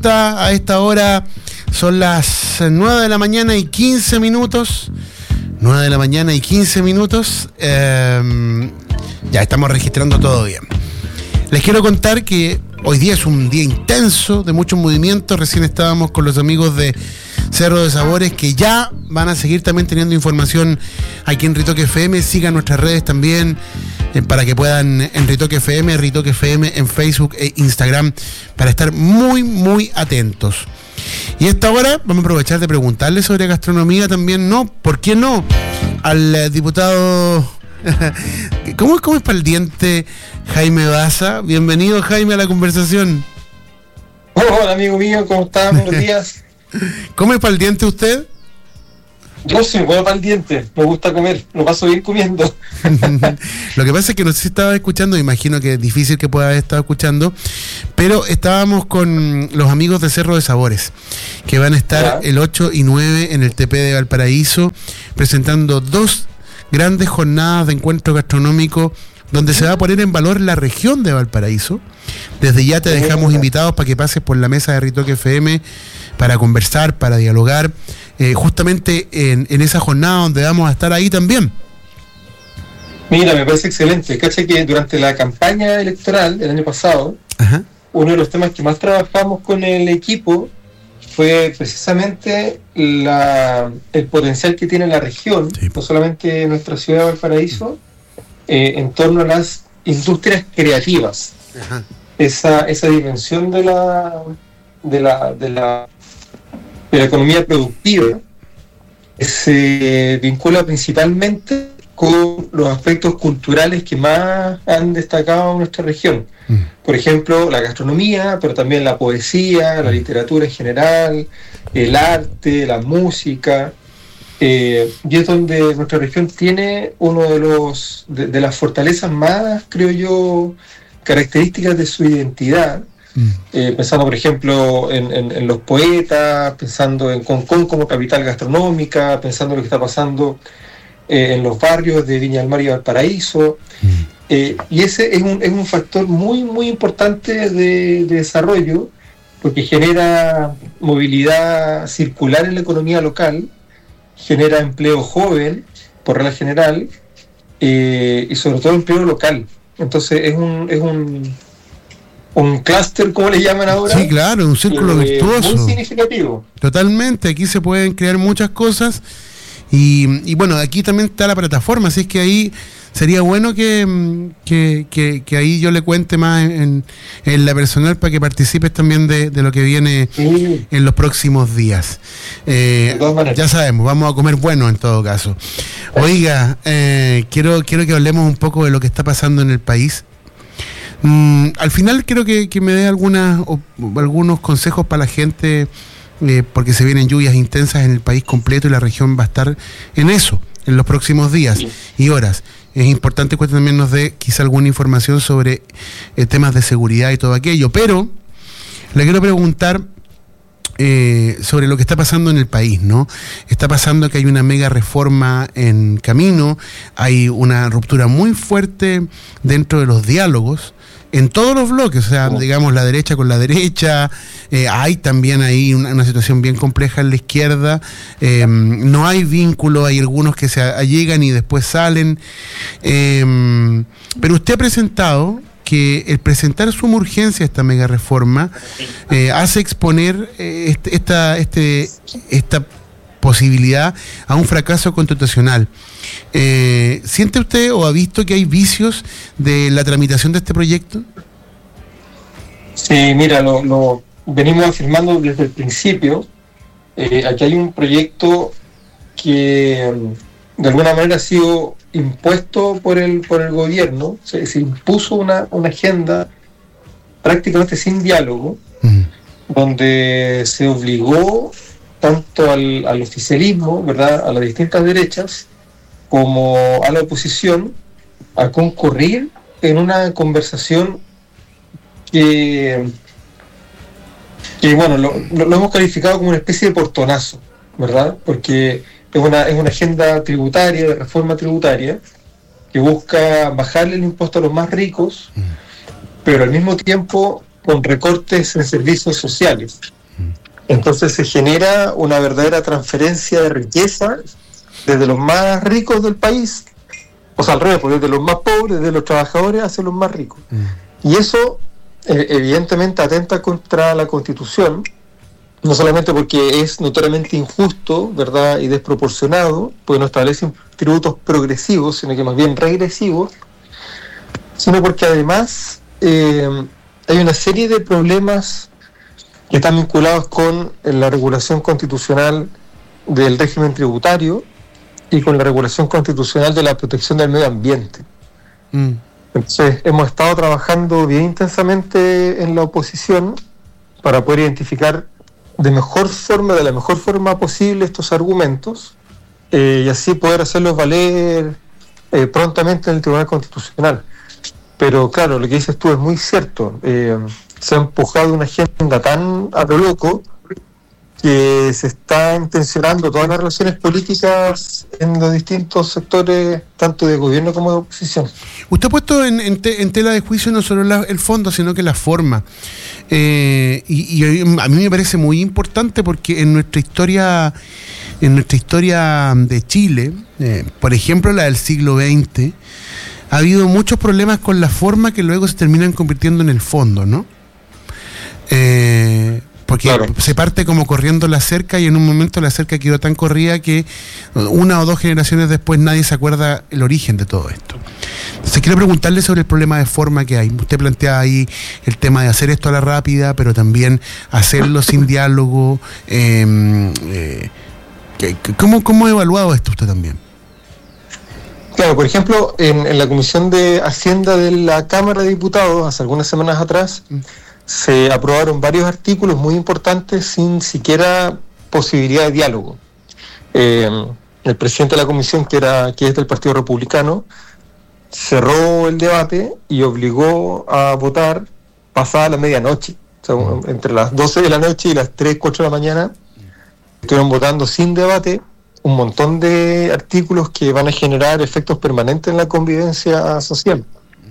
A esta hora son las 9 de la mañana y 15 minutos. 9 de la mañana y 15 minutos. Ya estamos registrando todo bien. Les quiero contar que hoy día es un día intenso, de muchos movimientos. Recién estábamos con los amigos de Cerro de Sabores, que ya van a seguir también teniendo información aquí en Ritoque FM. Sigan nuestras redes también, para que puedan en Ritoque FM en Facebook e Instagram, para estar muy, muy atentos. Y a esta hora vamos a aprovechar de preguntarle sobre gastronomía también, ¿no? ¿Por qué no? Al diputado... ¿Cómo es para el diente Jaime Baza? Bienvenido, Jaime, a la conversación. Hola, amigo mío, ¿cómo estás? Buenos días. ¿Cómo es para el diente usted? Yo soy bueno para el diente, me gusta comer, lo paso bien comiendo. Lo que pasa es que no sé si estaba escuchando, imagino que es difícil que pueda haber estado escuchando, pero estábamos con los amigos de Cerro de Sabores, que van a estar el 8 y 9 en el TP de Valparaíso, presentando dos grandes jornadas de encuentro gastronómico donde se va a poner en valor la región de Valparaíso. Desde ya te dejamos invitados para que pases por la mesa de Ritoque FM para conversar, para dialogar, justamente en esa jornada donde vamos a estar ahí también. Mira, me parece excelente. Cacha que durante la campaña electoral del año pasado, Ajá. Uno de los temas que más trabajamos con el equipo fue precisamente el potencial que tiene la región, sí, no solamente nuestra ciudad de Valparaíso, en torno a las industrias creativas. Ajá. Esa dimensión de la economía productiva se vincula principalmente con los aspectos culturales que más han destacado en nuestra región. Por ejemplo, la gastronomía, pero también la poesía, la literatura en general, el arte, la música. Y es donde nuestra región tiene uno de las fortalezas más, creo yo, características de su identidad. Pensando, por ejemplo, en los poetas, pensando en Concón como capital gastronómica, pensando en lo que está pasando en los barrios de Viña del Mar y Valparaíso. Y ese es un factor muy, muy importante de desarrollo, porque genera movilidad circular en la economía local, genera empleo joven, por regla general, y sobre todo empleo local. Entonces es un clúster, como le llaman ahora. Sí, claro, un círculo virtuoso. Muy significativo. Totalmente, aquí se pueden crear muchas cosas y bueno, aquí también está la plataforma, así es que ahí sería bueno que ahí yo le cuente más en la personal para que participes también de lo que viene en los próximos días. Ya sabemos, vamos a comer bueno en todo caso. Oiga, quiero que hablemos un poco de lo que está pasando en el país. Al final quiero que me dé algunos consejos para la gente, porque se vienen lluvias intensas en el país completo y la región va a estar en eso en los próximos días y horas. Es importante que usted también nos dé quizá alguna información sobre temas de seguridad y todo aquello, pero le quiero preguntar sobre lo que está pasando en el país, ¿no? Está pasando que hay una mega reforma en camino, hay una ruptura muy fuerte dentro de los diálogos en todos los bloques, o sea, digamos, la derecha con la derecha, hay también ahí una situación bien compleja en la izquierda, no hay vínculo, hay algunos que se allegan y después salen, pero usted ha presentado que el presentar suma urgencia a esta mega reforma hace exponer esta posibilidad a un fracaso constitucional. ¿Siente usted o ha visto que hay vicios de la tramitación de este proyecto? Sí, mira, lo venimos afirmando desde el principio. Aquí hay un proyecto que de alguna manera ha sido impuesto por el gobierno. Se impuso una agenda prácticamente sin diálogo, donde se obligó tanto al oficialismo, ¿verdad?, a las distintas derechas, como a la oposición, a concurrir en una conversación que bueno, lo hemos calificado como una especie de portonazo, ¿verdad? Porque es una agenda tributaria, de reforma tributaria, que busca bajarle el impuesto a los más ricos, pero al mismo tiempo con recortes en servicios sociales. Entonces se genera una verdadera transferencia de riqueza desde los más ricos del país, o sea, al revés, desde los más pobres, desde los trabajadores hacia los más ricos. Y eso evidentemente atenta contra la Constitución, no solamente porque es notoriamente injusto, ¿verdad?, y desproporcionado, porque no establece tributos progresivos, sino que más bien regresivos, sino porque además hay una serie de problemas que están vinculados con la regulación constitucional del régimen tributario y con la regulación constitucional de la protección del medio ambiente. Entonces, hemos estado trabajando bien intensamente en la oposición para poder identificar de la mejor forma posible estos argumentos y así poder hacerlos valer prontamente en el Tribunal Constitucional. Pero claro, lo que dices tú es muy cierto. Se ha empujado una agenda tan a lo loco que se están tensionando todas las relaciones políticas en los distintos sectores, tanto de gobierno como de oposición. Usted ha puesto en tela de juicio no solo el fondo, sino que la forma. Y a mí me parece muy importante porque en nuestra historia de Chile, por ejemplo la del siglo XX, ha habido muchos problemas con la forma que luego se terminan convirtiendo en el fondo, ¿no? Porque claro, se parte como corriendo la cerca y en un momento la cerca quedó tan corrida que una o dos generaciones después nadie se acuerda el origen de todo esto. Entonces quiero preguntarle sobre el problema de forma que hay. Usted plantea ahí el tema de hacer esto a la rápida, pero también hacerlo sin diálogo. ¿Cómo ha evaluado esto usted también? Claro, por ejemplo, en la Comisión de Hacienda de la Cámara de Diputados, hace algunas semanas atrás, se aprobaron varios artículos muy importantes sin siquiera posibilidad de diálogo. El presidente de la comisión, que es del Partido Republicano, cerró el debate y obligó a votar pasada la medianoche. O sea, entre las 12 de la noche y las 3, 4 de la mañana, estuvieron votando sin debate un montón de artículos que van a generar efectos permanentes en la convivencia social.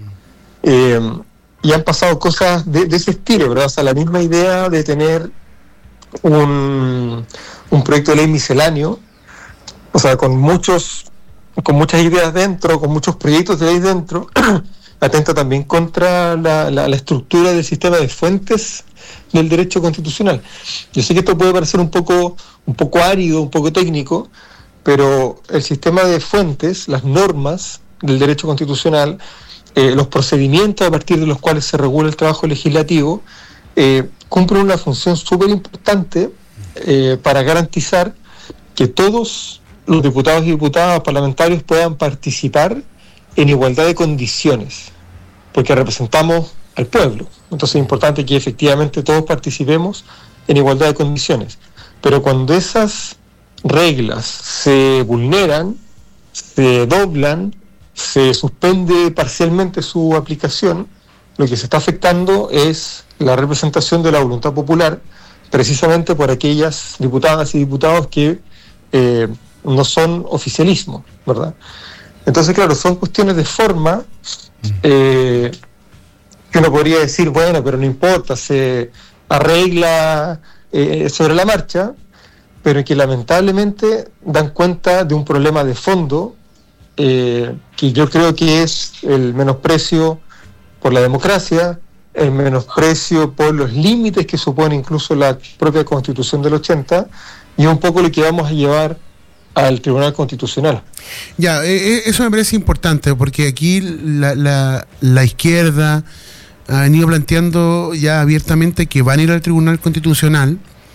Y han pasado cosas de ese estilo, ¿verdad? O sea, la misma idea de tener un proyecto de ley misceláneo, o sea, con muchas ideas dentro, con muchos proyectos de ley dentro, atenta también contra la estructura del sistema de fuentes del derecho constitucional. Yo sé que esto puede parecer un poco árido, un poco técnico, pero el sistema de fuentes, las normas del derecho constitucional, los procedimientos a partir de los cuales se regula el trabajo legislativo, cumplen una función súper importante para garantizar que todos los diputados y diputadas parlamentarios puedan participar en igualdad de condiciones, porque representamos al pueblo. Entonces es importante que efectivamente todos participemos en igualdad de condiciones. Pero cuando esas reglas se vulneran, se doblan, se suspende parcialmente su aplicación, lo que se está afectando es la representación de la voluntad popular, precisamente por aquellas diputadas y diputados que no son oficialismo, ¿verdad? Entonces, claro, son cuestiones de forma que uno podría decir, bueno, pero no importa, se arregla sobre la marcha, pero que lamentablemente dan cuenta de un problema de fondo que yo creo que es el menosprecio por la democracia, el menosprecio por los límites que supone incluso la propia Constitución del 80, y un poco lo que vamos a llevar al Tribunal Constitucional. Ya, eso me parece importante, porque aquí la izquierda ha venido planteando ya abiertamente que van a ir al Tribunal Constitucional.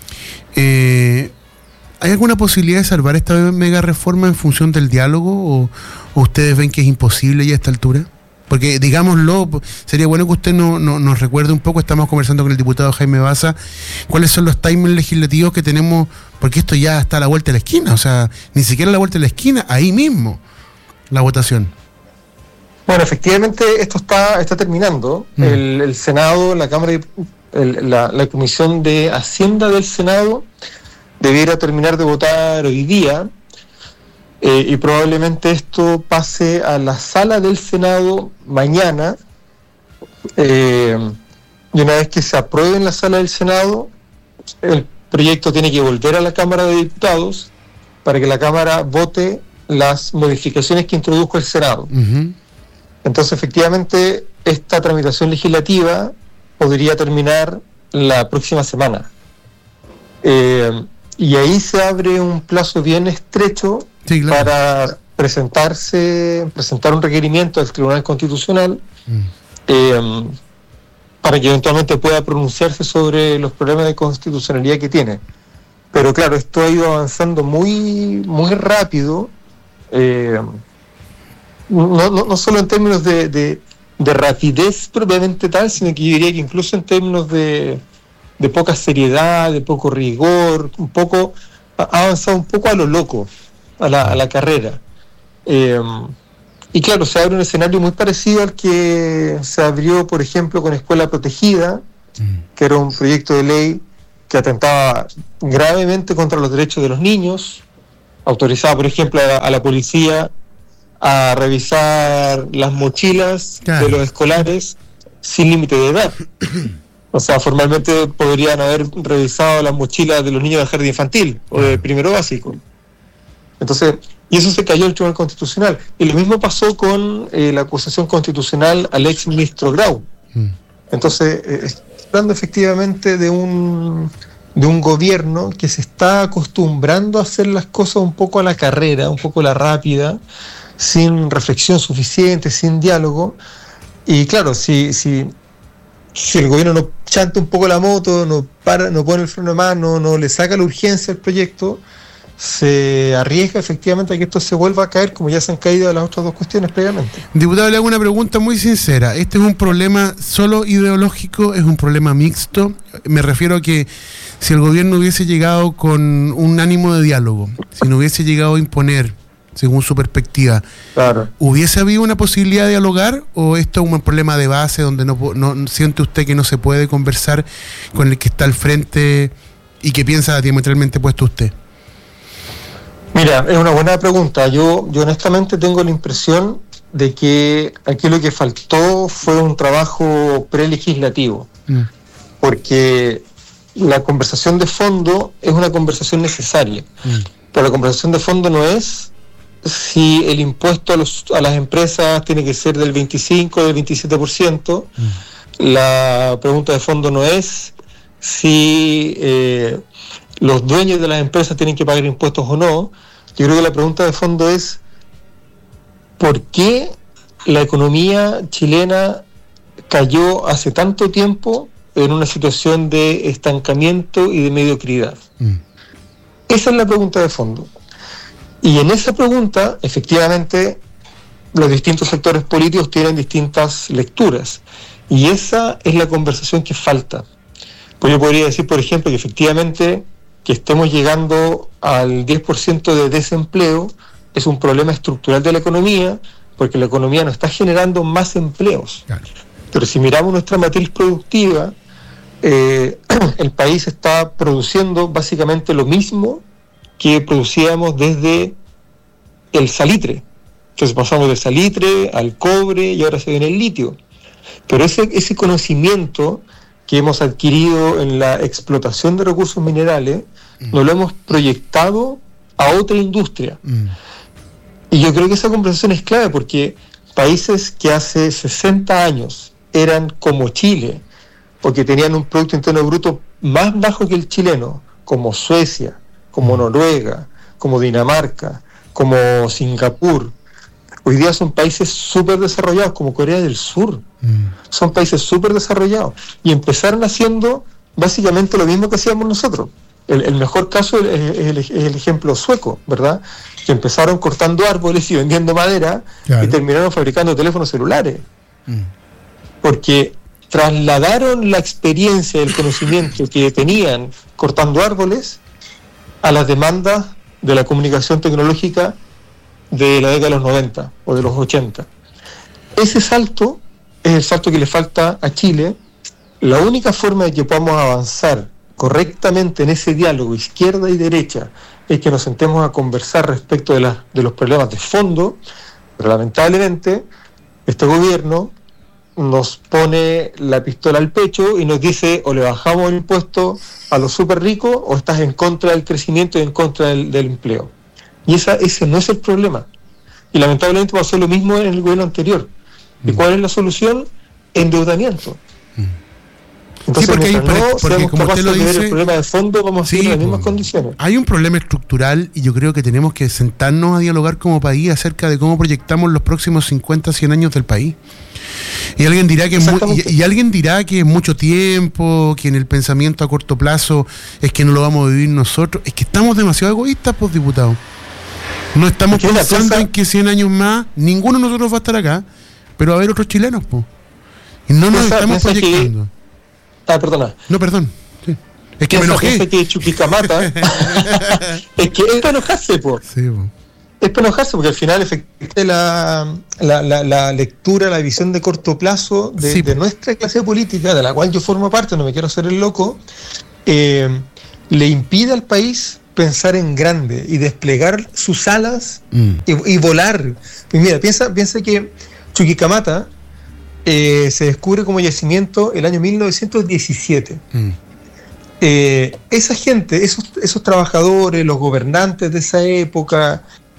¿Hay alguna posibilidad de salvar esta mega reforma en función del diálogo o ustedes ven que es imposible ya a esta altura? Porque, digámoslo, sería bueno que usted nos recuerde un poco, estamos conversando con el diputado Jaime Baza, cuáles son los timings legislativos que tenemos, porque esto ya está a la vuelta de la esquina, o sea, ni siquiera a la vuelta de la esquina, ahí mismo, la votación. Bueno, efectivamente esto está terminando. El Senado, la Cámara, la Comisión de Hacienda del Senado debiera terminar de votar hoy día, y probablemente esto pase a la sala del Senado mañana, y una vez que se apruebe en la sala del Senado, el proyecto tiene que volver a la Cámara de Diputados para que la Cámara vote las modificaciones que introdujo el Senado. Uh-huh. Entonces, efectivamente, esta tramitación legislativa podría terminar la próxima semana. Y ahí se abre un plazo bien estrecho, sí, claro, para presentar un requerimiento al Tribunal Constitucional para que eventualmente pueda pronunciarse sobre los problemas de constitucionalidad que tiene. Pero claro, esto ha ido avanzando muy, muy rápido, no solo en términos de rapidez propiamente tal, sino que yo diría que incluso en términos de poca seriedad, de poco rigor, ha avanzado un poco a lo loco, a la carrera. Y claro, se abre un escenario muy parecido al que se abrió, por ejemplo, con Escuela Protegida, que era un proyecto de ley que atentaba gravemente contra los derechos de los niños, autorizaba, por ejemplo, a la policía a revisar las mochilas, claro, de los escolares sin límite de edad. O sea, formalmente podrían haber revisado las mochilas de los niños del jardín infantil o de primero básico. Entonces, y eso se cayó en el Tribunal Constitucional. Y lo mismo pasó con la acusación constitucional al ex ministro Grau. Entonces, hablando efectivamente de un gobierno que se está acostumbrando a hacer las cosas un poco a la carrera, un poco a la rápida, sin reflexión suficiente, sin diálogo. Y claro, si el gobierno no chanta un poco la moto, no pone el freno de mano, no le saca la urgencia al proyecto, se arriesga efectivamente a que esto se vuelva a caer como ya se han caído las otras dos cuestiones previamente. Diputado, le hago una pregunta muy sincera. ¿Este es un problema solo ideológico? ¿Es un problema mixto? Me refiero a que si el gobierno hubiese llegado con un ánimo de diálogo, si no hubiese llegado a imponer, según su perspectiva, claro, ¿hubiese habido una posibilidad de dialogar o esto es un problema de base donde no siente usted que no se puede conversar con el que está al frente y que piensa diametralmente opuesto a usted? Mira, es una buena pregunta. Yo honestamente tengo la impresión de que aquí lo que faltó fue un trabajo prelegislativo, porque la conversación de fondo es una conversación necesaria, pero la conversación de fondo no es si el impuesto a las empresas tiene que ser del 25 o del 27%. La pregunta de fondo no es si los dueños de las empresas tienen que pagar impuestos o no. Yo creo que la pregunta de fondo es ¿por qué la economía chilena cayó hace tanto tiempo en una situación de estancamiento y de mediocridad? Esa es la pregunta de fondo. Y en esa pregunta, efectivamente, los distintos sectores políticos tienen distintas lecturas. Y esa es la conversación que falta. Pues yo podría decir, por ejemplo, que efectivamente que estemos llegando al 10% de desempleo es un problema estructural de la economía, porque la economía no está generando más empleos. Claro. Pero si miramos nuestra matriz productiva, el país está produciendo básicamente lo mismo que producíamos desde el salitre. Entonces pasamos del salitre al cobre y ahora se viene el litio. Pero ese conocimiento que hemos adquirido en la explotación de recursos minerales, nos lo hemos proyectado a otra industria. Y yo creo que esa conversación es clave, porque países que hace 60 años eran como Chile, porque tenían un Producto Interno Bruto más bajo que el chileno, como Suecia, como Noruega, como Dinamarca, como Singapur, hoy día son países súper desarrollados, como Corea del Sur. Son países súper desarrollados. Y empezaron haciendo básicamente lo mismo que hacíamos nosotros. El mejor caso es el ejemplo sueco, ¿verdad? Que empezaron cortando árboles y vendiendo madera, claro, y terminaron fabricando teléfonos celulares. Porque trasladaron la experiencia y el conocimiento que tenían cortando árboles a las demandas de la comunicación tecnológica de la década de los 90 o de los 80. Ese salto es el salto que le falta a Chile. La única forma de que podamos avanzar correctamente en ese diálogo izquierda y derecha es que nos sentemos a conversar respecto de los problemas de fondo. Pero lamentablemente este gobierno nos pone la pistola al pecho y nos dice o le bajamos el impuesto a los súper ricos o estás en contra del crecimiento y en contra del empleo. Y ese no es el problema. Y lamentablemente pasó lo mismo en el gobierno anterior. ¿Y cuál es la solución? Endeudamiento. Entonces, sí, porque como usted lo dice, el problema de fondo, vamos a seguir en las mismas condiciones. Hay un problema estructural y yo creo que tenemos que sentarnos a dialogar como país acerca de cómo proyectamos los próximos 50, 100 años del país. Y alguien dirá que alguien dirá que es mucho tiempo, que en el pensamiento a corto plazo es que no lo vamos a vivir nosotros. Es que estamos demasiado egoístas, pues, diputado. No estamos pensando en que 100 años más ninguno de nosotros va a estar acá, pero va a haber otros chilenos, pues. Y no nos estamos proyectando. Perdona. No, perdón. Sí. Es que me enojé. Que Chuquicamata es que es para enojarse, po. Sí, po. Es para enojarse porque al final efectivamente la lectura, la visión de corto plazo de nuestra clase política, de la cual yo formo parte, no me quiero hacer el loco, le impide al país pensar en grande y desplegar sus alas y volar. Y mira, piensa que Chuquicamata se descubre como yacimiento el año 1917. Esa gente, esos trabajadores, los gobernantes de esa época,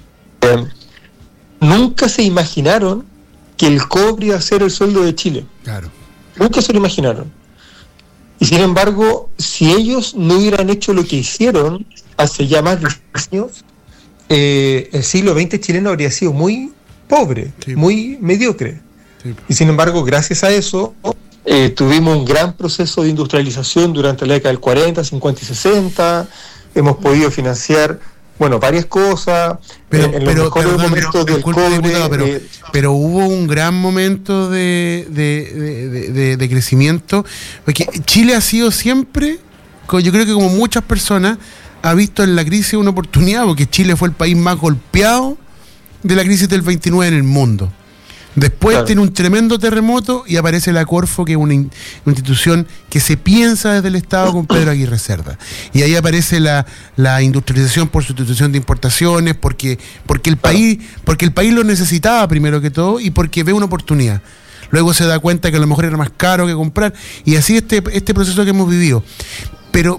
nunca se imaginaron que el cobre iba a ser el sueldo de Chile. Claro. Nunca se lo imaginaron. Y sin embargo, si ellos no hubieran hecho lo que hicieron hace ya más de 10 años, el siglo XX chileno habría sido muy pobre, muy mediocre. Y sin embargo, gracias a eso, tuvimos un gran proceso de industrialización durante la década del 40, 50 y 60. Hemos podido financiar, varias cosas. En los mejores momentos del cobre. Pero hubo un gran momento de crecimiento. Porque Chile ha sido siempre, yo creo que como muchas personas, ha visto en la crisis una oportunidad, porque Chile fue el país más golpeado de la crisis del 29 en el mundo. Después tiene un tremendo terremoto y aparece la Corfo, que es una institución que se piensa desde el Estado con Pedro Aguirre Cerda. Y ahí aparece la industrialización por sustitución de importaciones, porque el país lo necesitaba primero que todo y porque ve una oportunidad. Luego se da cuenta que a lo mejor era más caro que comprar. Y así este proceso que hemos vivido. Pero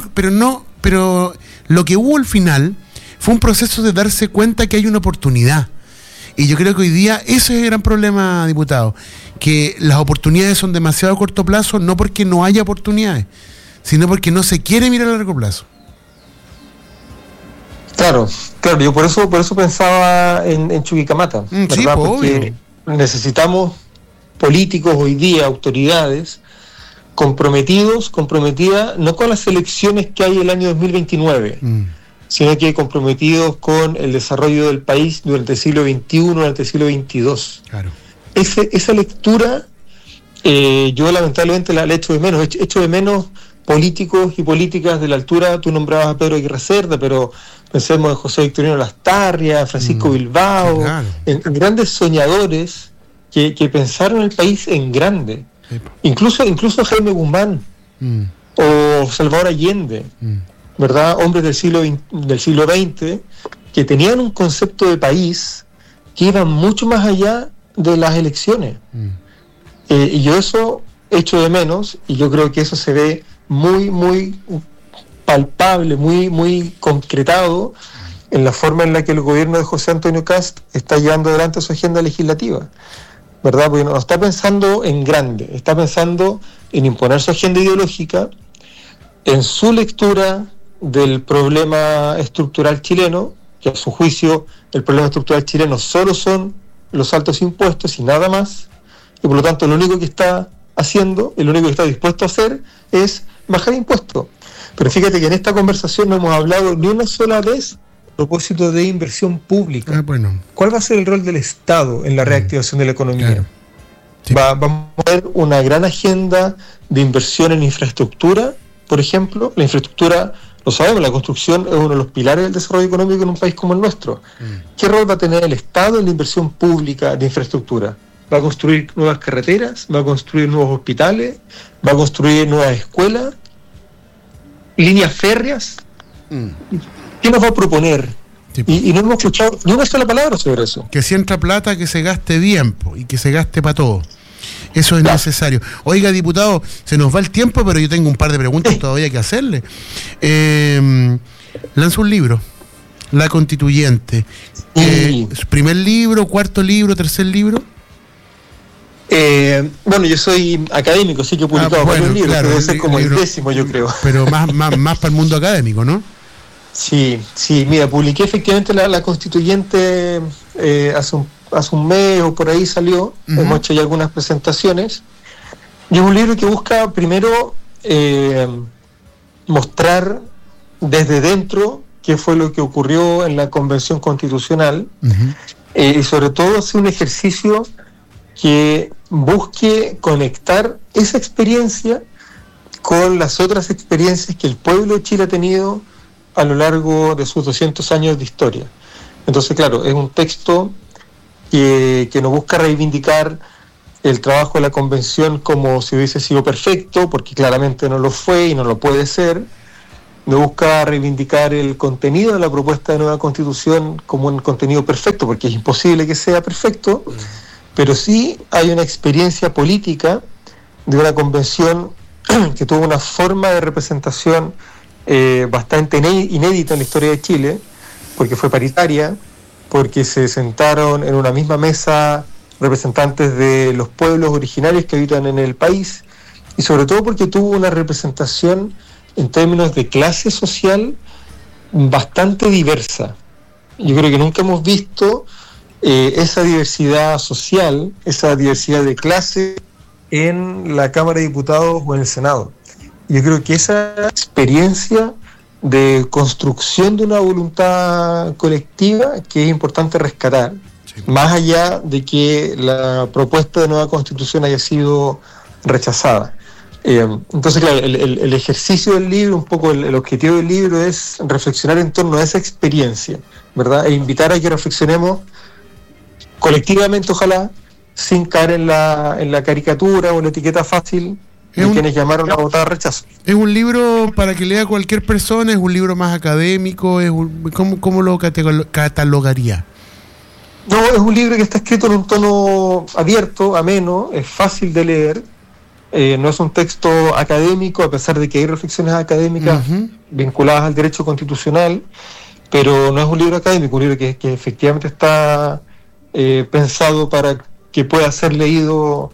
lo que hubo al final fue un proceso de darse cuenta que hay una oportunidad. Y yo creo que hoy día ese es el gran problema, diputado, que las oportunidades son demasiado a corto plazo, no porque no haya oportunidades, sino porque no se quiere mirar a largo plazo. Claro, yo por eso pensaba en Chuquicamata, ¿verdad? Sí, porque necesitamos políticos hoy día, autoridades, comprometidas no con las elecciones que hay el año 2029, sino que comprometidos con el desarrollo del país durante el siglo XXI, durante el siglo XXII. Claro. Esa lectura, yo lamentablemente la echo de menos. Echo de menos políticos y políticas de la altura. Tú nombrabas a Pedro Aguirre Cerda, pero pensemos en José Victorino Lastarria, Francisco Bilbao, claro. en grandes soñadores que pensaron el país en grande. Sí. Incluso Jaime Guzmán o Salvador Allende. ¿Verdad? Hombres del siglo XX que tenían un concepto de país que iba mucho más allá de las elecciones. Y yo eso echo de menos, y yo creo que eso se ve muy, muy palpable, muy, muy concretado en la forma en la que el gobierno de José Antonio Kast está llevando adelante su agenda legislativa, ¿verdad? Porque no está pensando en grande, está pensando en imponer su agenda ideológica, en su lectura del problema estructural chileno, que a su juicio el problema estructural chileno solo son los altos impuestos y nada más, y por lo tanto lo único que está haciendo, y lo único que está dispuesto a hacer es bajar impuestos. Pero fíjate que en esta conversación no hemos hablado ni una sola vez a propósito de inversión pública. ¿Cuál va a ser el rol del Estado en la reactivación de la economía? Claro. Sí. Vamos a ver una gran agenda de inversión en infraestructura, por ejemplo. La infraestructura, lo sabemos, la construcción es uno de los pilares del desarrollo económico en un país como el nuestro. ¿Qué rol va a tener el Estado en la inversión pública de infraestructura? ¿Va a construir nuevas carreteras? ¿Va a construir nuevos hospitales? ¿Va a construir nuevas escuelas? ¿Líneas férreas? ¿Qué nos va a proponer? Sí. Y no hemos escuchado ni una sola palabra sobre eso. Que si entra plata, que se gaste bien, y que se gaste para todo. Eso es necesario. Oiga, diputado, se nos va el tiempo, pero yo tengo un par de preguntas todavía que hacerle. Lanza un libro, La Constituyente. ¿Primer libro, cuarto libro, tercer libro? Bueno, yo soy académico, sí que he publicado varios libros, claro, debe ser como el 10º, yo creo. Pero más para el mundo académico, ¿no? Sí, mira, publiqué efectivamente la Constituyente hace un mes o por ahí salió. Hemos hecho ya algunas presentaciones. Y es un libro que busca primero mostrar desde dentro qué fue lo que ocurrió en la Convención Constitucional, y sobre todo hacer un ejercicio que busque conectar esa experiencia con las otras experiencias que el pueblo de Chile ha tenido a lo largo de sus 200 años de historia. Entonces, claro, es un texto que no busca reivindicar el trabajo de la Convención como si hubiese sido perfecto, porque claramente no lo fue y no lo puede ser. No busca reivindicar el contenido de la propuesta de nueva Constitución como un contenido perfecto, porque es imposible que sea perfecto, pero sí hay una experiencia política de una convención que tuvo una forma de representación bastante inédita en la historia de Chile, porque fue paritaria, porque se sentaron en una misma mesa representantes de los pueblos originarios que habitan en el país, y sobre todo porque tuvo una representación en términos de clase social bastante diversa. Yo creo que nunca hemos visto esa diversidad social, esa diversidad de clase en la Cámara de Diputados o en el Senado. Yo creo que esa experiencia de construcción de una voluntad colectiva que es importante rescatar, más allá de que la propuesta de nueva Constitución haya sido rechazada. Entonces, claro, el ejercicio del libro, un poco el objetivo del libro es reflexionar en torno a esa experiencia, ¿verdad? E invitar a que reflexionemos colectivamente, ojalá, sin caer en la caricatura o la etiqueta fácil de quienes llamaron a votar rechazo. ¿Es un libro para que lea cualquier persona? ¿Es un libro más académico? ¿Cómo lo catalogaría? No, es un libro que está escrito en un tono abierto, ameno, es fácil de leer. No es un texto académico, a pesar de que hay reflexiones académicas vinculadas al derecho constitucional, pero no es un libro académico, un libro que efectivamente está pensado para que pueda ser leído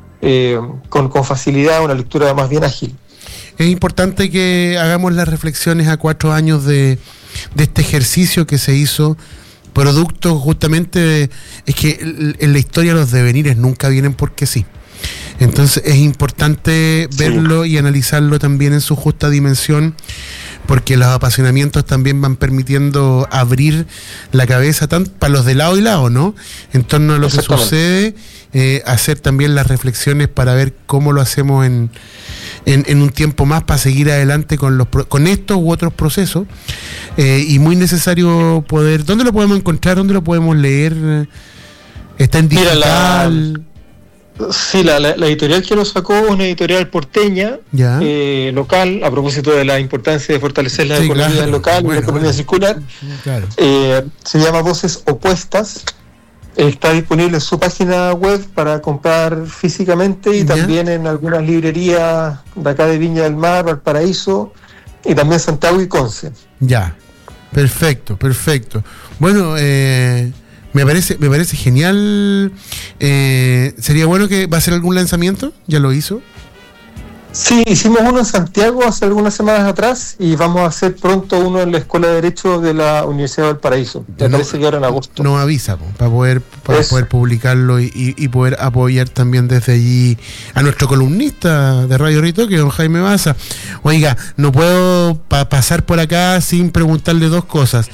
con facilidad, una lectura más bien ágil. Es importante que hagamos las reflexiones a 4 años de este ejercicio que se hizo, producto justamente es que en la historia los devenires nunca vienen porque sí. Entonces es importante verlo y analizarlo también en su justa dimensión, porque los apasionamientos también van permitiendo abrir la cabeza tanto para los de lado y lado, ¿no? En torno a lo que sucede, hacer también las reflexiones para ver cómo lo hacemos en un tiempo más para seguir adelante con estos u otros procesos, y muy necesario poder. ¿Dónde lo podemos encontrar? ¿Dónde lo podemos leer? ¿Está en digital? Sí, la editorial que lo sacó es una editorial porteña, local, a propósito de la importancia de fortalecer la economía local y la economía circular. Claro. Se llama Voces Opuestas. Está disponible en su página web para comprar físicamente y también en algunas librerías de acá de Viña del Mar, Valparaíso y también Santiago y Conce. Ya, perfecto. Bueno, me parece genial. Sería bueno que va a hacer algún lanzamiento. ¿Ya lo hizo? Sí, hicimos uno en Santiago hace algunas semanas atrás y vamos a hacer pronto uno en la Escuela de Derecho de la Universidad de Valparaíso. Me parece que ahora en agosto. Nos avisa para poder publicarlo y poder apoyar también desde allí a nuestro columnista de Radio Ritoque, don Jaime Baza. Oiga, no puedo pasar por acá sin preguntarle 2 cosas.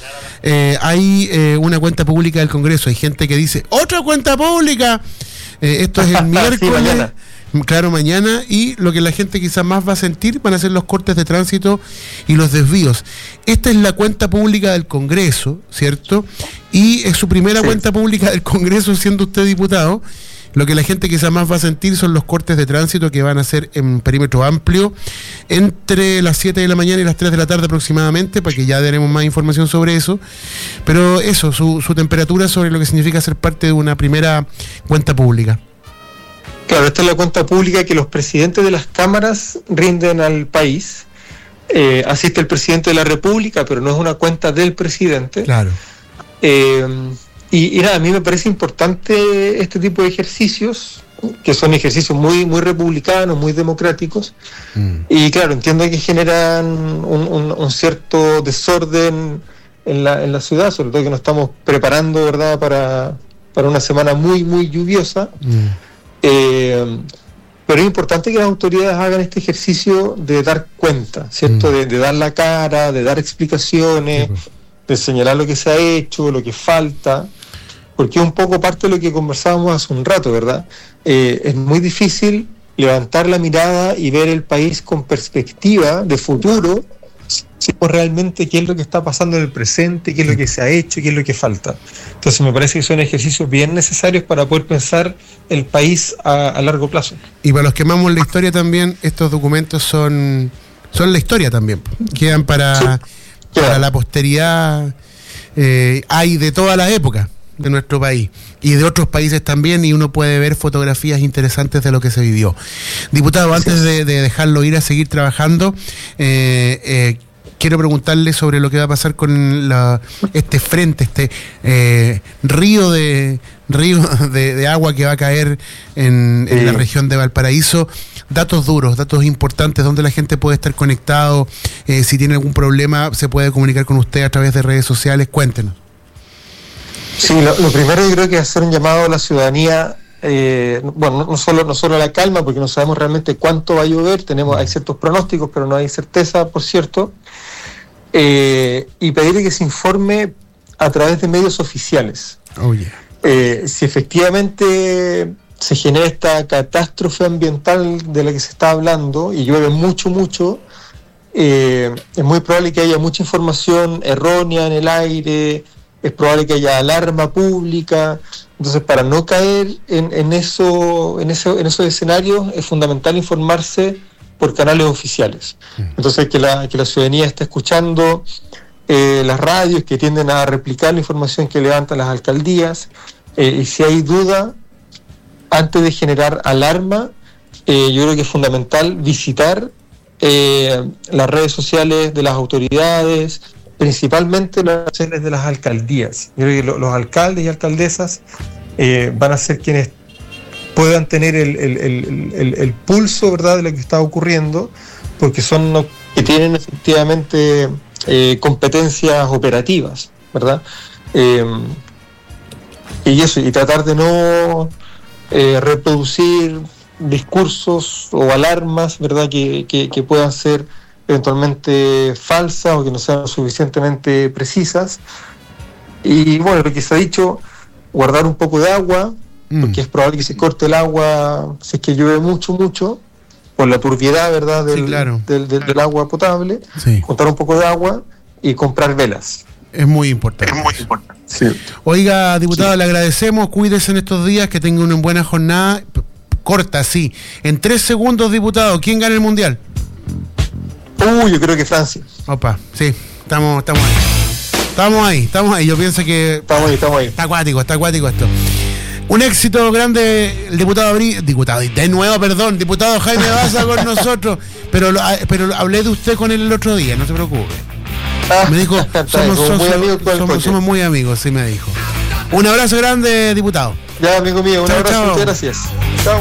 Hay una cuenta pública del Congreso, hay gente que dice ¡otra cuenta pública! Esto es el miércoles. Sí, mañana. Claro, mañana, y lo que la gente quizás más va a sentir van a ser los cortes de tránsito y los desvíos. Esta es la cuenta pública del Congreso, ¿cierto? Y es su primera cuenta pública del Congreso siendo usted diputado. Lo que la gente quizás más va a sentir son los cortes de tránsito que van a ser en perímetro amplio entre las 7 de la mañana y las 3 de la tarde aproximadamente, para que ya daremos más información sobre eso. Pero eso, su temperatura sobre lo que significa ser parte de una primera cuenta pública. Claro, esta es la cuenta pública que los presidentes de las cámaras rinden al país. Asiste el presidente de la República, pero no es una cuenta del presidente. Claro. Y nada, a mí me parece importante este tipo de ejercicios, que son ejercicios muy, muy republicanos, muy democráticos. Y claro, entiendo que generan un cierto desorden en la ciudad, sobre todo que nos estamos preparando, ¿verdad?, para una semana muy, muy lluviosa. Pero es importante que las autoridades hagan este ejercicio de dar cuenta, ¿cierto? De dar la cara, de dar explicaciones, de señalar lo que se ha hecho, lo que falta, porque es un poco parte de lo que conversábamos hace un rato, ¿verdad? Es muy difícil levantar la mirada y ver el país con perspectiva de futuro, si realmente qué es lo que está pasando en el presente, qué es lo que se ha hecho, qué es lo que falta. Entonces me parece que son ejercicios bien necesarios para poder pensar el país a largo plazo. Y para los que amamos la historia también, estos documentos son la historia también. Quedan para la posteridad. Hay de todas las épocas de nuestro país y de otros países también, y uno puede ver fotografías interesantes de lo que se vivió. Diputado, antes de dejarlo ir a seguir trabajando, quiero preguntarle sobre lo que va a pasar con este frente, río de agua que va a caer en la región de Valparaíso. Datos duros, datos importantes, donde la gente puede estar conectado, si tiene algún problema se puede comunicar con usted a través de redes sociales. Cuéntenos. Sí, lo primero yo creo que es hacer un llamado a la ciudadanía, no solo a la calma, porque no sabemos realmente cuánto va a llover, hay ciertos pronósticos, pero no hay certeza, por cierto, y pedirle que se informe a través de medios oficiales. Oh, yeah. Si efectivamente se genera esta catástrofe ambiental de la que se está hablando y llueve mucho, es muy probable que haya mucha información errónea en el aire, es probable que haya alarma pública. Entonces, para no caer en esos escenarios, es fundamental informarse por canales oficiales. Entonces, que la ciudadanía esté escuchando las radios que tienden a replicar la información que levantan las alcaldías, y si hay duda, antes de generar alarma, yo creo que es fundamental visitar las redes sociales de las autoridades, principalmente las redes sociales de las alcaldías. Yo creo que los alcaldes y alcaldesas van a ser quienes puedan tener el pulso, ¿verdad?, de lo que está ocurriendo, porque son los que tienen efectivamente competencias operativas, ¿verdad? Y tratar de no reproducir discursos o alarmas, ¿verdad?, que puedan ser eventualmente falsas o que no sean suficientemente precisas. Y bueno, lo que se ha dicho, guardar un poco de agua, porque es probable que se corte el agua si es que llueve mucho, por la turbiedad, ¿verdad?, del agua potable. Sí. Contar un poco de agua y comprar velas. Es muy importante. Sí. Oiga, diputado, le agradecemos, cuídese en estos días, que tenga una buena jornada. Corta, sí. En 3 segundos, diputado, ¿quién gana el Mundial? Yo creo que Francia. Opa, sí, estamos ahí. Yo pienso que... Estamos ahí. Está acuático esto. Un éxito grande el diputado Jaime Baza con nosotros, pero hablé de usted con él el otro día, no se preocupe. Me dijo, somos muy amigos, sí me dijo. Un abrazo grande, diputado. Ya, amigo mío, un abrazo, muchas gracias. Chao.